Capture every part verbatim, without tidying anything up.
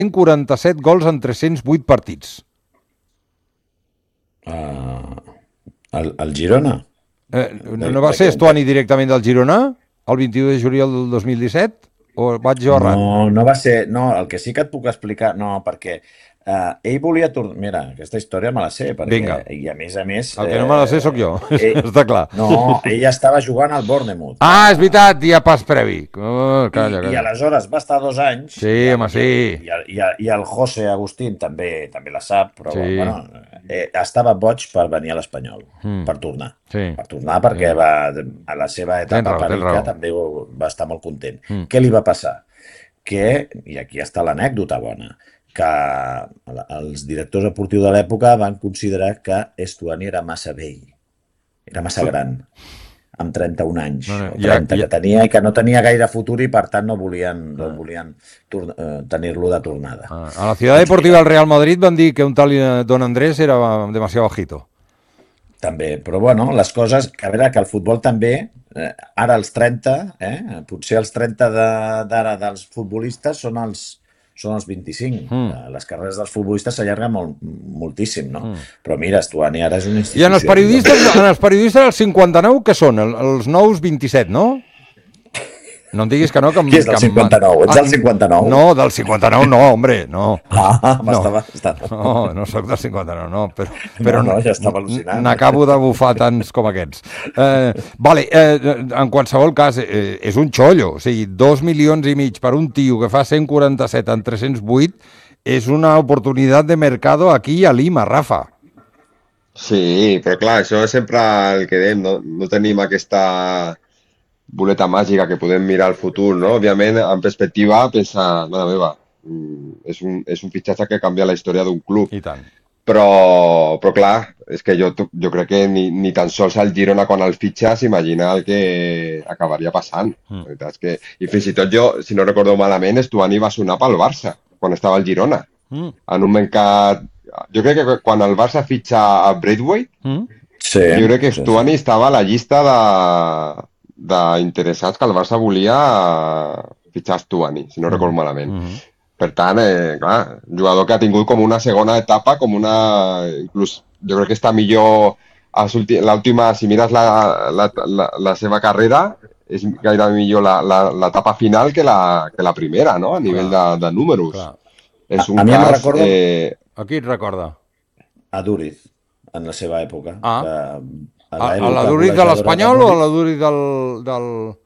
cent quaranta-set gols en tres-cents vuit partits. Uh, el, el Girona? Eh, no, no va ser Estuani directament del Girona el vint-i-u de juliol del dos mil disset? O vaig jo errat? No, no va ser... No, el que sí que et puc explicar... No, perquè uh, ell volia tornar... Mira, aquesta història me la sé, perquè... Vinga. I a més a més... El que no me la sé sóc jo, ell, està clar. No, ell estava jugant al Bournemouth. Ah, és veritat, hi ha pas previ. Oh, calla, I, calla. I aleshores va estar dos anys... Sí, i, home, sí. I, i, i, I el José Agustín també també la sap, però sí. bueno, eh, estava boig per venir a l'Espanyol, mm. per tornar. Sí. Per tornar perquè sí. va, a la seva etapa perica també va estar molt content. Mm. Què li va passar? Que, i aquí està l'anècdota bona, que els directors esportius de l'època van considerar que Estuani era massa vell, era massa gran, amb trenta-un anys, no, no, o trenta, ja, ja. que tenia i que no tenia gaire futur i per tant no volien, no volien eh, tenir-lo de tornada. Ah, a la Ciudad Deportiva del Real Madrid van dir que un tal Don Andrés era demasiado bajito. També, però bueno, les coses, a veure, que el futbol també, eh, ara els trenta, eh, potser els trenta d'ara de, dels futbolistes són els, són els vint-i-cinc. Mm. Les carreres dels futbolistes s'allarguen molt, moltíssim, no? Mm. Però mira, Estuani ara és una institució. I en els periodistes, en els periodistes dels cinquanta-nou, què són? Els nous vint-i-set, no? No em diguis que no... Que, Qui és del que cinquanta-nou? Ets del cinquanta-nou? No, del cinquanta-nou no, hombre, no. Ah, m'estava... No, no, no soc del cinquanta-nou, no, però... però no, no, ja estava al·lucinant. N'acabo de bufar tants com aquests. Eh, vale, eh, en qualsevol cas, eh, és un xollo, o sigui, dos milions i mig per un tio que fa cent quaranta-set en tres-cents vuit és una oportunitat de mercado aquí a Lima, Rafa. Sí, però clar, això és sempre el que dèiem, no, no tenim aquesta... boleta màgica que podem mirar al futur, no? Òbviament, en perspectiva, pensa, mare meva, és un, és un fitxatge que canvia la història d'un club. I tant. Però, però clar, és que jo, jo crec que ni, ni tan sols el Girona quan el fitxa s'imagina el que acabaria passant. Mm. La veritat és que, i fins i tot jo, si no recordo malament, Estuani va sonar pel Barça, quan estava al Girona. Mm. En un mercat... Jo crec que quan el Barça fitxa a Braithwaite, mm. sí, jo crec que Estuani sí, sí. estava a la llista de... d'interessats que el Barça volia fitxar Estuani, si no mm. recordo malament. Mm -hmm. Per tant, eh, clar, jugador que ha tingut com una segona etapa, com una... Inclús, jo crec que està millor l'última, si mires la, la, la, la seva carrera, és gairebé millor l'etapa final que la, que la primera, no? A nivell de, de números. Clar. És un a, a cas... mi em recorda... Eh... A qui et recorda? A Duriz, en la seva època. Ah. Que... A, a la Duriz de l'Espanyol o a la Duriz del, del,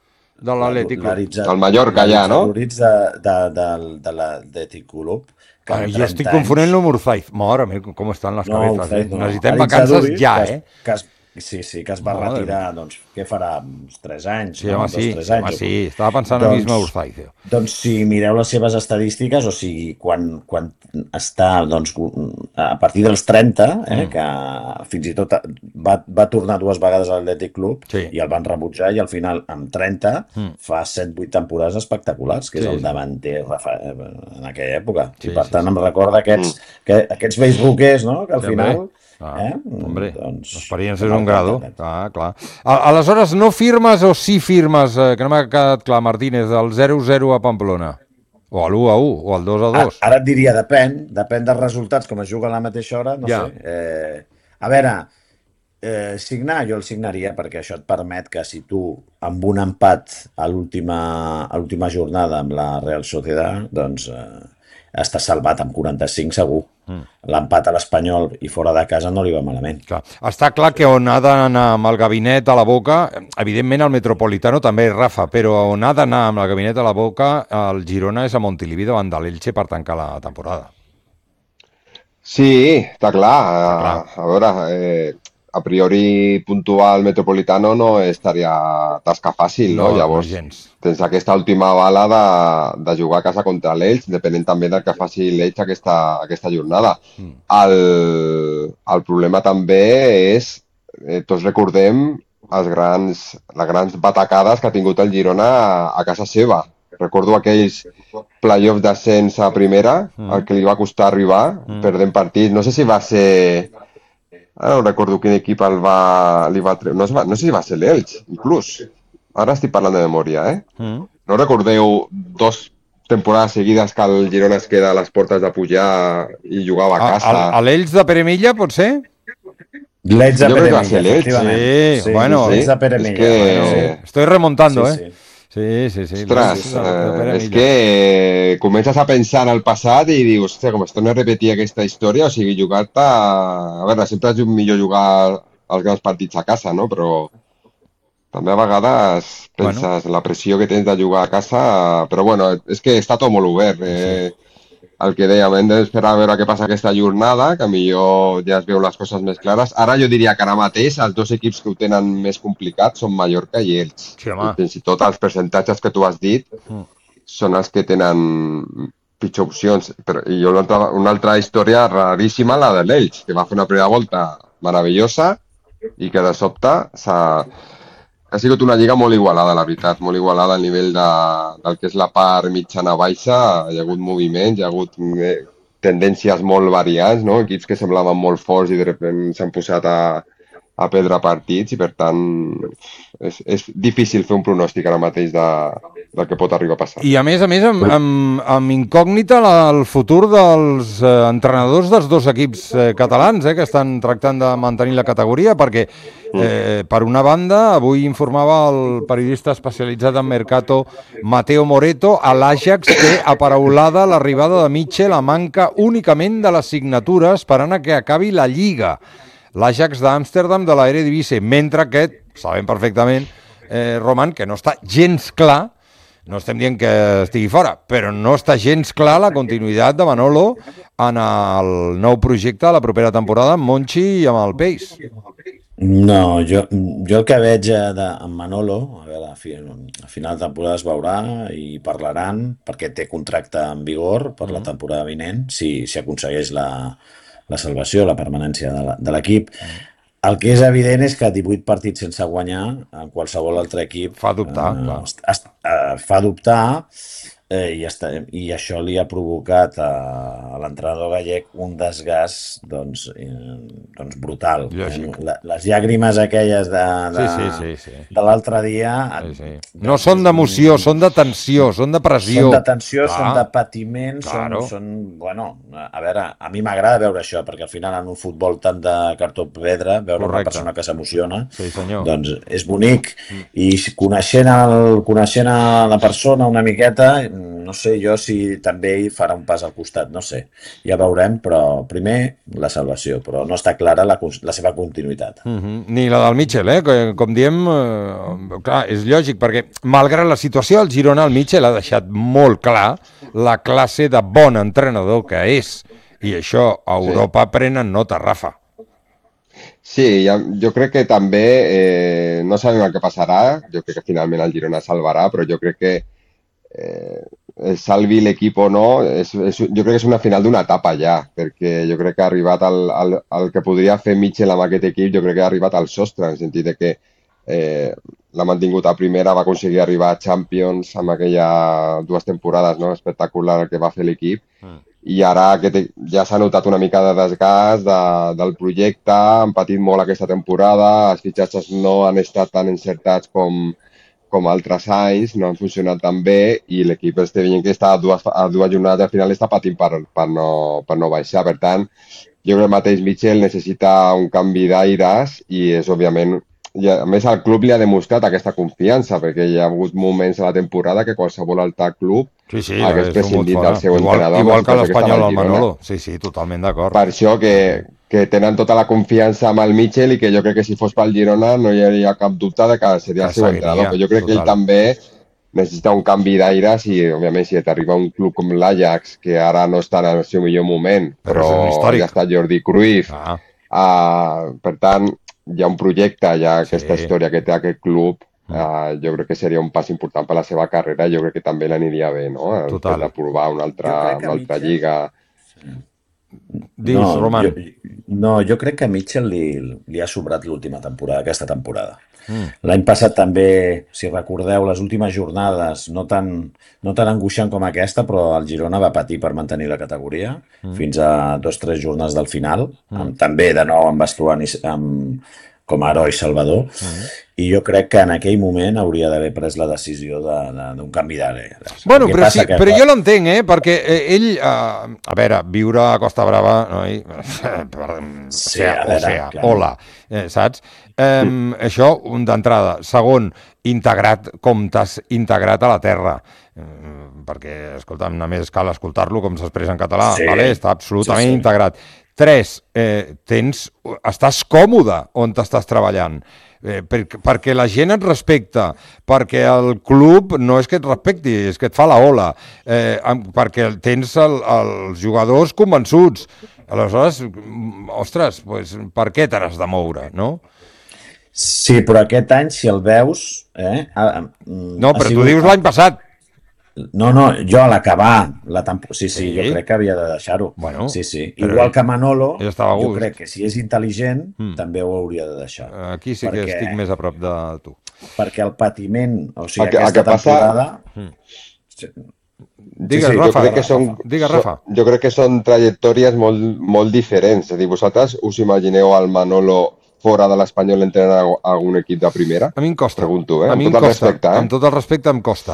de l'Atlètic Club? Del Mallorca ja, no? La Duriz de, de, de, de l'Atlètic Club. Ah, jo estic confonent-lo amb Urzaiz. Mare meva, com estan les no, cabezas. Eh? No. Necessitem vacances Duriz, ja, que, eh? Que es, sí, sí, que es va no, retirar, doncs, què farà? Uns tres anys? Sí, no? home, sí, Dos, sí, home, sí. Estava pensant doncs, en mismo Urzaiz. Jo. Doncs si mireu les seves estadístiques, o sigui, quan, quan està, doncs, a partir dels trenta, eh, mm. que fins i tot va, va tornar dues vegades a l'Atlètic Club sí. i el van rebutjar, i al final, amb trenta, mm. fa set vuit temporades espectaculars, que sí, és el davanter en aquella època. Sí, I per sí, tant, sí. em recorda aquests, mm. que, aquests facebookers, no?, que al També. final... Ah, eh? Hombre, doncs, l'experiència és un grado. Ah, clar. Aleshores, no firmes o sí firmes, eh, que no m'ha quedat clar, Martínez, del zero zero a Pamplona? O a l'u a u, o al dos a dos? Ara et diria, depèn, depèn dels resultats, com es juga a la mateixa hora, no ja. sé. Eh, a veure, eh, signar, jo el signaria, perquè això et permet que si tu, amb un empat a l'última jornada amb la Real Sociedad, doncs... Eh, està salvat amb quaranta-cinc segur. Mm. L'empat a l'Espanyol i fora de casa no li va malament. Clar. Està clar que on ha d'anar amb el gabinet a la boca, evidentment el Metropolitano també, Rafa, però on ha d'anar amb el gabinet a la boca el Girona és a Montilivi davant de l'Elche per tancar la temporada. Sí, està clar. Està clar. A, a veure, eh, a priori puntuar el Metropolitano no estaria tasca fàcil, no? no Llavors, no tens aquesta última bala de, de jugar a casa contra l'Elx, depenent també del que faci l'Elx aquesta, aquesta jornada. Mm. El, el problema també és, eh, tots recordem els grans, les grans batacades que ha tingut el Girona a, a casa seva. Recordo aquells play-offs d'ascens a primera, mm. el que li va costar arribar, mm. perdent partits. No sé si va ser... Ara no recordo quin equip el va, li va treure. No, va, no sé si va ser l'Elx, inclús. Ara estic parlant de memòria, eh? Mm. No recordeu dos temporades seguides que el Girona es queda a les portes de pujar i jugava a casa. A, a l'Elx de Pere Milla, pot ser? L'Elx de Pere Milla, efectivament. Sí, sí, bueno, l'Elx de Pere Milla. Que... Bueno, sí. Estoy remontando, sí, eh? Sí, sí, sí. Ostres, eh, és que comences a pensar en el passat i dius, hòstia, com es torna a repetir aquesta història, o sigui, jugar-te... A veure, sempre és millor jugar els grans partits a casa, no? Però també a vegades penses bueno. la pressió que tens de jugar a casa, però bueno, és que està tot molt obert. Eh? Sí. El que dèiem, hem d'esperar a veure què passa aquesta jornada, que millor ja es veu les coses més clares. Ara jo diria que ara mateix els dos equips que ho tenen més complicat són Mallorca i Elx. Sí, I fins i tot els percentatges que tu has dit mm. són els que tenen pitjor opcions. Però, I una altra, una altra història raríssima, la de l'Elx, que va fer una primera volta meravellosa i que de sobte s'ha... Ha sigut una lliga molt igualada, la veritat, molt igualada a nivell de, del que és la part mitjana-baixa. Hi ha hagut moviments, hi ha hagut eh, tendències molt variants, no? Equips que semblaven molt forts i de sobte s'han posat a, a perdre partits i, per tant, és, és difícil fer un pronòstic ara mateix de, del que pot arribar a passar. I, a més a més, amb, amb, amb incògnita la, el futur dels eh, entrenadors dels dos equips eh, catalans, eh, que estan tractant de mantenir la categoria, perquè Eh, per una banda, avui informava el periodista especialitzat en Mercato Mateo Moreto, a l'Ajax té aparaulada l'arribada de Mitchell a manca únicament de les signatures esperant a que acabi la Lliga. L'Ajax d'Amsterdam de la Eredivisie, mentre que, sabem perfectament, eh, Roman, que no està gens clar, no estem dient que estigui fora, però no està gens clar la continuïtat de Manolo en el nou projecte de la propera temporada amb Monchi i amb el Peis. No, jo, jo el que veig de, amb Manolo, a veure, a, fi, a final de temporada es veurà i parlaran, perquè té contracte en vigor per mm. la temporada vinent, si, si aconsegueix la, la salvació, la permanència de l'equip. Mm. El que és evident és que divuit partits sense guanyar en qualsevol altre equip fa dubtar, eh, clar. est, est, eh, fa dubtar eh, i, està, i això li ha provocat a, a l'entrenador gallec un desgast doncs, eh, doncs brutal. Eh? La, les llàgrimes aquelles de, de, sí, sí, sí, sí. de l'altre dia sí, sí. no són d'emoció, són de tensió, són de pressió. Són de tensió, ah, són de patiment, claro. són, són... Bueno, a veure, a mi m'agrada veure això, perquè al final en un futbol tant de cartó pedra, veure Correcte. Una persona que s'emociona, sí, doncs és bonic. Mm. I coneixent, el, coneixent a la persona una miqueta, no sé jo si també ell farà un pas al costat, no sé. Ja veurem, però primer la salvació, però no està clara la, la seva continuïtat. Mm-hmm. Ni la del Mitchell, eh? Que, com diem, eh, clar, és lògic, perquè malgrat la situació, el Girona, el Mitchell ha deixat molt clar la classe de bon entrenador que és. I això a Europa sí. prenen nota, Rafa. Sí, jo crec que també, eh, no sabem el que passarà, jo crec que finalment el Girona salvarà, però jo crec que eh, salvi l'equip o no, és, és, jo crec que és una final d'una etapa ja, perquè jo crec que ha arribat al, al, al que podria fer Mitchell amb aquest equip, jo crec que ha arribat al sostre, en el sentit de que eh, l'ha mantingut a primera, va aconseguir arribar a Champions amb aquella dues temporades, no?, espectacular que va fer l'equip, mm. i ara que te, ja s'ha notat una mica de desgast de, del projecte, han patit molt aquesta temporada, els fitxatges no han estat tan encertats com com altres anys, no han funcionat tan bé i l'equip està veient que està a dues, a dues jornades al final està patint per, per, no, per no baixar. Per tant, jo crec que el mateix Mitchell necessita un canvi d'aires i és, òbviament, i a més el club li ha demostrat aquesta confiança perquè hi ha hagut moments a la temporada que qualsevol altre club sí, sí, hagués prescindit del seu igual, entrenador. Igual que l'Espanyol al Manolo. Sí, sí, totalment d'acord. Per això que, que tenen tota la confiança amb el Mitchell i que jo crec que si fos pel Girona no hi hauria cap dubte de que seria el seu entrenador. Però jo crec total. que ell també necessita un canvi d'aires i, òbviament, si t'arriba un club com l'Ajax, que ara no està en el seu millor moment, però, però ja està Jordi Cruyff, ah. uh, per tant, hi ha un projecte, hi ha aquesta sí. història que té aquest club, mm. uh, jo crec que seria un pas important per la seva carrera i jo crec que també l'aniria bé, no?, el fet de provar una altra, una altra Mitchell... lliga. Sí. Dins, no, Roman. Jo, no, jo crec que a Mitchell li, li ha sobrat l'última temporada, aquesta temporada. Mm. L'any passat també, si recordeu, les últimes jornades, no tan, no tan angoixant com aquesta, però el Girona va patir per mantenir la categoria mm. fins a dos o tres jornades del final, mm. amb, també de nou amb vestuari, amb, com a heroi salvador, mm. i jo crec que en aquell moment hauria d'haver pres la decisió d'un canvi d'aires. Bueno, però, sí, que... però jo l'entenc, eh? Perquè ell, uh, a veure, viure a Costa Brava, no? I, sí, o sea, o sea, hola, eh, saps? Um, això, d'entrada. Segon, integrat, com t'has integrat a la terra. Um, perquè, escolta'm, només cal escoltar-lo com s'expressa en català, sí. Vale? Està absolutament sí, sí. integrat. Tres, eh, tens, estàs còmode on t'estàs treballant. Eh, per, perquè la gent et respecta, perquè el club no és que et respecti, és que et fa la ola, eh, perquè tens el, els jugadors convençuts. Aleshores, ostres, pues, per què t'has de moure, no? Sí, però aquest any, si el veus... Eh, ha, no, però tu dius l'any passat. No, no, jo a l'acabar la temporada... Sí, sí, sí, jo crec que havia de deixar-ho. Bueno, sí, sí. Igual que Manolo, jo crec que si és intel·ligent, mm. també ho hauria de deixar. Aquí sí perquè, que estic més a prop de tu. Perquè el patiment, o sigui, que, aquesta temporada... Passa... Mm. Digues, sí, sí, Rafa, jo crec que són, Digues, Rafa. Jo crec que són trajectòries molt, molt diferents. És a dir, vosaltres us imagineu al Manolo fora de l'Espanyol entrenant algun equip de primera? A mi em costa. Pregunto, eh? A mi em costa. Respecte, eh? Amb tot el respecte em costa.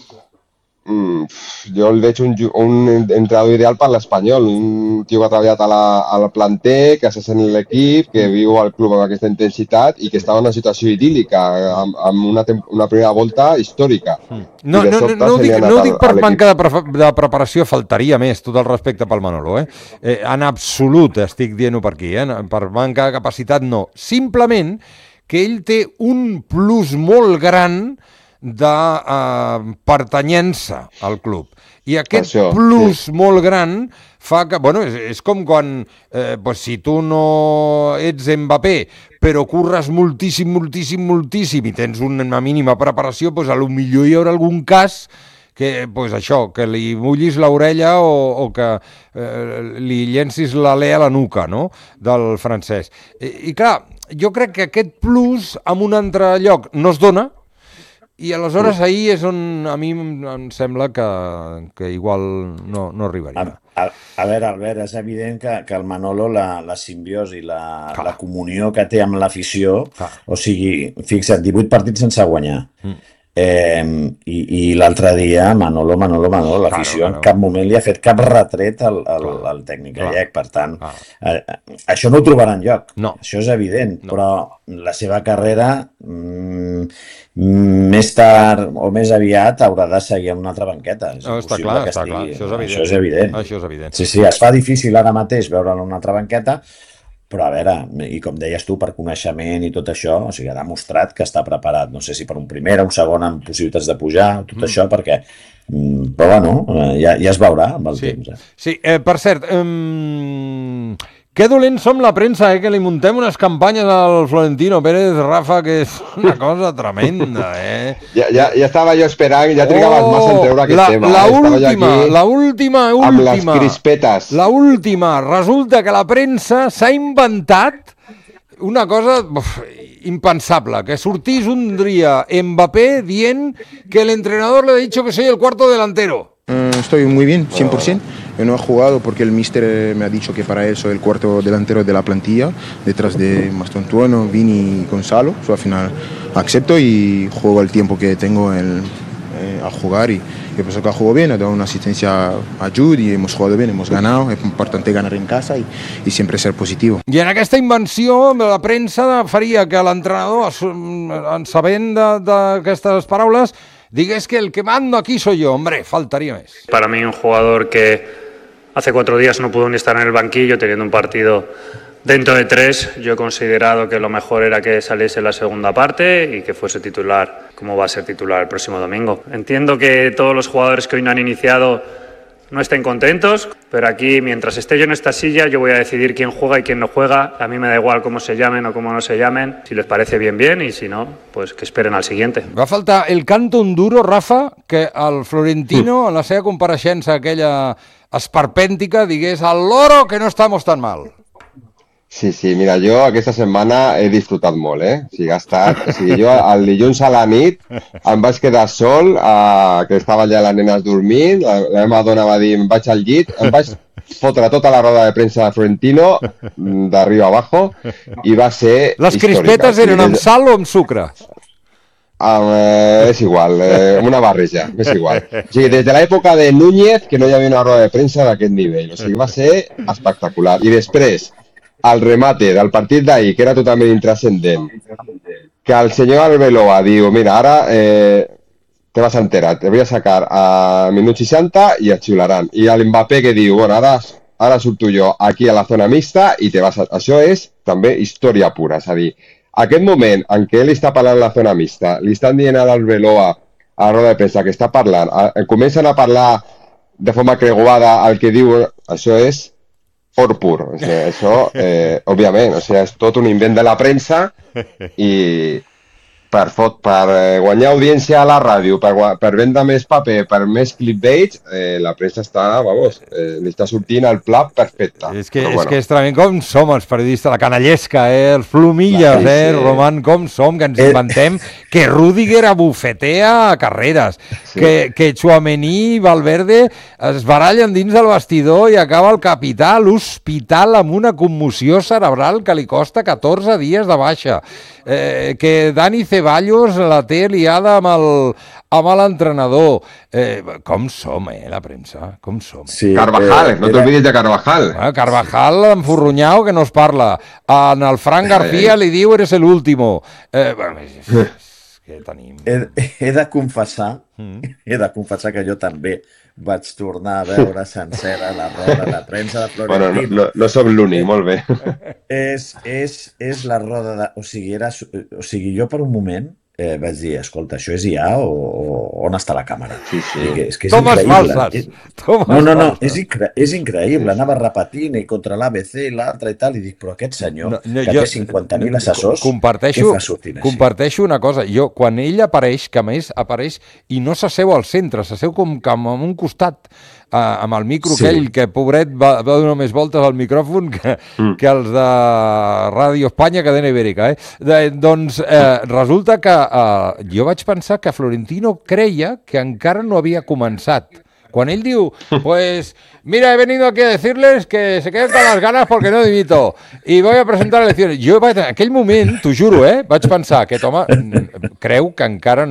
Mm, jo el veig un, un entrenador ideal per l'Espanyol, un tio que ha treballat a la, a la planter, que se sent l'equip, que viu al club amb aquesta intensitat i que estava en una situació idíl·lica, amb, amb una, una primera volta històrica. Mm. No, no, no, no ho dic, no ho dic per manca de, pre de preparació, faltaria més, tot el respecte pel Manolo. Eh? Eh, en absolut estic dient-ho per aquí, eh? Per manca de capacitat no. Simplement que ell té un plus molt gran de uh, pertanyença al club. I aquest Això, plus sí. molt gran fa que... Bueno, és, és com quan, eh, pues, si tu no ets Mbappé, però curres moltíssim, moltíssim, moltíssim i tens una mínima preparació, pues, a lo millor hi haurà algun cas que, pues, això, que li mullis l'orella o, o que eh, li llencis l'alè a la nuca, no?, del francès. I, I clar, jo crec que aquest plus en un altre lloc no es dona. I aleshores ahir és on a mi em sembla que, que igual no, no arribaria. A, a, a veure, Albert, és evident que, que el Manolo, la, la simbiosi, la, la comunió que té amb l'afició, o sigui, fixa't, divuit partits sense guanyar. Mm. Eh, I i l'altre dia, Manolo, Manolo, Manolo, l'afició claro, claro. en cap moment li ha fet cap retret al, al, claro. al tècnic gallec, per tant, eh, això no ho trobarà enlloc, no. Això és evident, no. Però la seva carrera... Mm, més tard o més aviat haurà de seguir en una altra banqueta. És no, està clar, que està estigui... clar. Això és evident. Això és evident. Això és evident. Sí, sí, es fa difícil ara mateix veure'l en una altra banqueta, però a veure, i com deies tu, per coneixement i tot això, o sigui, ha demostrat que està preparat, no sé si per un primer o un segon amb possibilitats de pujar, tot mm. això, perquè... Però bueno, ja, ja es veurà amb el sí. temps. Eh? Sí, eh, per cert... Um... Que dolents som la premsa, eh? Que li muntem unes campanyes al Florentino Pérez, Rafa, que és una cosa tremenda, eh? Ja, ja, ja estava jo esperant, ja trigaves oh, massa en treure aquest la, tema. La eh? última, la última, última. Amb les crispetes. La última. Resulta que la premsa s'ha inventat una cosa uf, impensable, que sortís un dia Mbappé dient que el entrenador le ha dicho que soy el cuarto delantero. Uh, estoy muy bien, cien por ciento. Yo no he jugado porque el míster me ha dicho que para él soy el cuarto delantero de la plantilla, detrás de Mastantuono, Vini y Gonzalo. So, al final acepto y juego el tiempo que tengo el, eh, a jugar y he pensado que jugado bien, he dado una asistencia a Jude y hemos jugado bien, hemos ganado. Es importante ganar en casa y, y siempre ser positivo. I en aquesta invenció la premsa faria que l'entrenador, en sabent d'aquestes paraules, digues que el que mando aquí soy yo. Hombre, faltaría más. Para mí un jugador que hace cuatro días no pudo ni estar en el banquillo teniendo un partido dentro de tres, yo he considerado que lo mejor era que saliese la segunda parte y que fuese titular, como va a ser titular el próximo domingo. Entiendo que todos los jugadores que hoy no han iniciado no estén contentos, pero aquí, mientras esté yo en esta silla, yo voy a decidir quién juega y quién no juega. A mí me da igual cómo se llamen o cómo no se llamen. Si les parece bien, bien, y si no, pues que esperen al siguiente. Va faltar el canto duro, Rafa, que el Florentino, en la seva compareixença aquella esperpèntica, digués al loro que no estamos tan mal. Sí, sí, mira, jo aquesta setmana he disfrutat molt, eh? O sigui, ha estat... O sigui, jo el dilluns a la nit em vaig quedar sol, eh, que estava allà les nenes dormint, la, la meva dona va dir, em vaig al llit, em vaig fotre tota la roda de premsa de Florentino, d'arriba abajo, i va ser Les històrica. crispetes eren amb sal o amb sucre? Um, eh, és igual, eh, una barreja, és igual. O sigui, des de l'època de Núñez que no hi havia una roda de premsa d'aquest nivell. O sigui, va ser espectacular. I després, el remate del partit d'ahir, que era totalment intrascendent, que el senyor Arbeloa diu, mira, ara eh, te vas a enterar, te voy a sacar a minut seixanta i et xiularan. I l'Mbappé que diu, bueno, ara, ara surto jo aquí a la zona mixta i te vas a... Això és també història pura, és a dir, aquest moment en què ell està parlant a la zona mixta, li estan dient a l'Albeloa, a la roda de premsa, que està parlant, a, comencen a parlar de forma creuada el que diu, això és or pur. O sigui, això, eh, òbviament, o sigui, és tot un invent de la premsa i per, fot, per eh, guanyar audiència a la ràdio, per, per vendre més paper, per més clickbait, eh, la premsa està, vamos, eh, li està sortint el plat perfecte. És que, bueno. és que és tremend com som els periodistes, la canallesca, eh, els plomilles, sí, eh, sí. Roman, com som, que ens eh. inventem que Rüdiger abufetea a carreres, sí. que, que Tchouaméni i Valverde es barallen dins del vestidor i acaba el capità a l'hospital amb una commoció cerebral que li costa catorze dies de baixa. Eh, que Dani Ceballos la té liada amb el amb l'entrenador. Eh, com som, eh, la premsa? Com som? Sí, Carvajal, eh, no t'olvidis de Carvajal. Eh, Carvajal, enfurrunyau, que no es parla. En el Fran García li diu eres el último. Eh, bueno, és, és que tenim... He, he de confessar, mm. he de confessar que jo també vaig tornar a veure sencera la roda de premsa de Florentino. Bueno, no, no, no som l'únic, molt bé. És, és, és la roda de... O sigui, era, o sigui, jo per un moment eh, vaig dir, escolta, això és I A o, o on està la càmera? Sí, sí. Que, és que és Tomes increïble. falses. És, Tomes no, no, no, falses. és, incre és increïble. Anava repetint i contra l'A B C i l'altre i tal, i dic, però aquest senyor, no, no, que jo, té cinquanta mil assessors, comparteixo, què fa sortint així? Comparteixo una cosa. Jo, quan ell apareix, que a més apareix i no s'asseu al centre, s'asseu com, com en un costat, Uh, amb el micro sí. aquell, que pobret va, va donar més voltes al micròfon que, mm. que els de Ràdio Espanya, cadena ibèrica. Eh? De, doncs eh, resulta que uh, jo vaig pensar que Florentino creia que encara no havia començat. Quan ell diu, pues, mira, he venido aquí a decirles que se queden con las ganas porque no dimito y voy a presentar elecciones. Jo vaig, en aquell moment, t'ho juro, eh, vaig pensar que, home, creu que encara...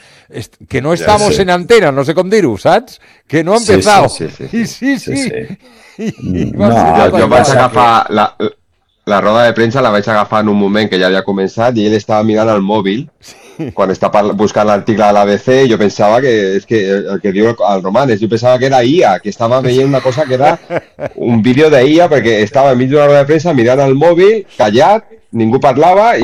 que no estamos ja sé. en antena, no sé com dir-ho, saps? Que no ha empezado. Sí, sí, sí. sí, sí. sí, sí. sí. I, no, jo, jo vaig agafar la, la roda de premsa, la vaig agafar en un moment que ja havia començat i ell estava mirant el mòbil sí. quan està buscant l'article de l'A B C i jo pensava que, és que el que diu el Romanes, jo pensava que era I A, que estava veient una cosa que era un vídeo de I A perquè estava enmig d'una roda de premsa mirant el mòbil, callat, ningú parlava i